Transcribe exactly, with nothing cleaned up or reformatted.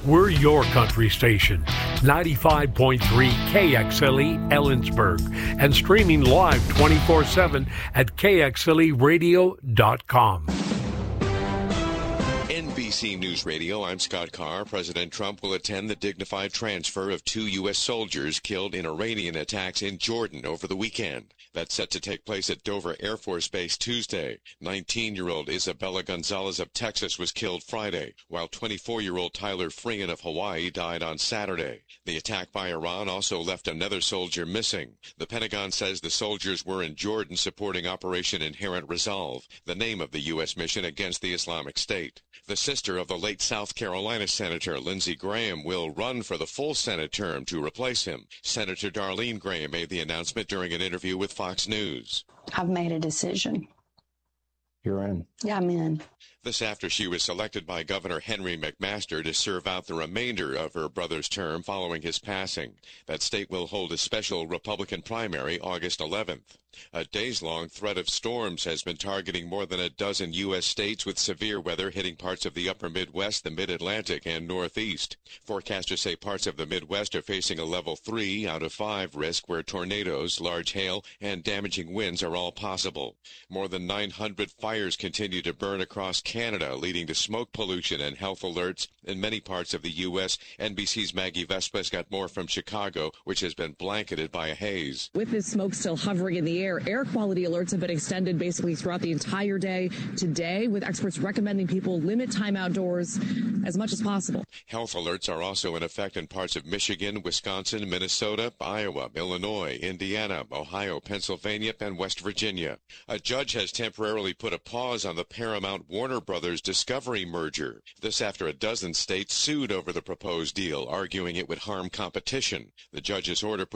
We're your country station, ninety-five point three K X L E Ellensburg, and streaming live twenty-four seven at K X L E radio dot com. N B C News Radio, I'm Scott Carr. President Trump will attend the dignified transfer of two U S soldiers killed in Iranian attacks in Jordan over the weekend. That's set to take place at Dover Air Force Base Tuesday. nineteen-year-old Isabella Gonzalez of Texas was killed Friday, while twenty-four-year-old Tyler Freehan of Hawaii died on Saturday. The attack by Iran also left another soldier missing. The Pentagon says the soldiers were in Jordan supporting Operation Inherent Resolve, the name of the U S mission against the Islamic State. The sister of the late South Carolina Senator Lindsey Graham will run for the full Senate term to replace him. Senator Darlene Graham made the announcement during an interview with Fox News. I've made a decision. You're in. Yeah, I'm in. This after she was selected by Governor Henry McMaster to serve out the remainder of her brother's term following his passing. That state will hold a special Republican primary August eleventh. A days-long threat of storms has been targeting more than a dozen U S states, with severe weather hitting parts of the upper Midwest, the Mid-Atlantic, and Northeast. Forecasters say parts of the Midwest are facing a level three out of five risk, where tornadoes, large hail, and damaging winds are all possible. More than nine hundred fires continue to burn across Canada, leading to smoke pollution and health alerts in many parts of the U S N B C's Maggie Vespa's got more from Chicago, which has been blanketed by a haze. With this smoke still hovering in the air, air quality alerts have been extended basically throughout the entire day today, with experts recommending people limit time outdoors as much as possible. Health alerts are also in effect in parts of Michigan, Wisconsin, Minnesota, Iowa, Illinois, Indiana, Ohio, Pennsylvania, and West Virginia. A judge has temporarily put a pause on the Paramount Warner Brothers Discovery merger. This after a dozen states sued over the proposed deal, arguing it would harm competition. The judge's order puts